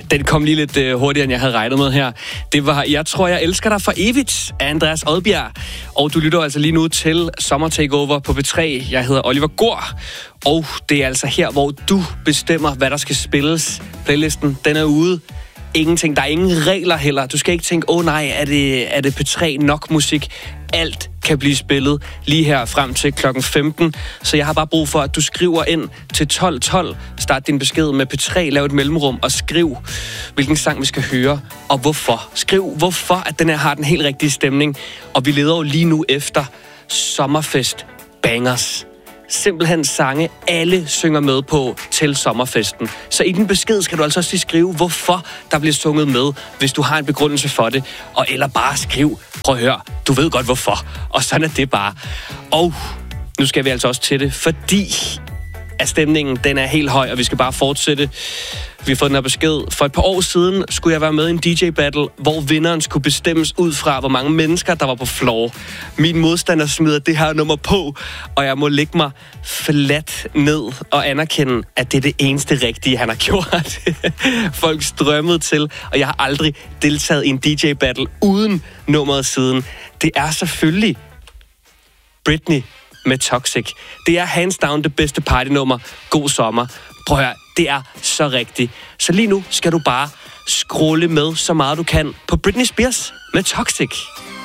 Den kom lige lidt hurtigere, end jeg havde regnet med her. Det var Jeg tror, jeg elsker dig for evigt af Andreas Odbjerg. Og du lytter altså lige nu til Sommer Takeover på P3. Jeg hedder Oliver Gård. Og det er altså her, hvor du bestemmer, hvad der skal spilles. Playlisten, den er ude. Ingenting. Der er ingen regler heller. Du skal ikke tænke, nej, er det P3 nok musik? Alt kan blive spillet lige her frem til klokken 15. Så jeg har bare brug for, at du skriver ind til 1212. Start din besked med P3, lav et mellemrum og skriv, hvilken sang vi skal høre og hvorfor. Skriv, hvorfor at den her har den helt rigtige stemning. Og vi leder jo lige nu efter sommerfest bangers. Simpelthen sange, alle synger med på til sommerfesten. Så i din besked skal du altså også lige skrive, hvorfor der bliver sunget med, hvis du har en begrundelse for det. Og eller bare skriv, prøv at høre, du ved godt hvorfor. Og sådan er det bare. Og nu skal vi altså også til det, fordi at stemningen den er helt høj, og vi skal bare fortsætte. Vi har fået den her besked. For et par år siden skulle jeg være med i en DJ-battle, hvor vinderen skulle bestemmes ud fra, hvor mange mennesker, der var på floor. Min modstander smider det her nummer på, og jeg må lægge mig fladt ned og anerkende, at det er det eneste rigtige, han har gjort. Folk strømmede til, og jeg har aldrig deltaget i en DJ-battle uden nummeret siden. Det er selvfølgelig Britney med Toxic. Det er hands down det bedste partynummer. God sommer. Prøv at høre, det er så rigtigt. Så lige nu skal du bare scrolle med så meget du kan på Britney Spears med Toxic.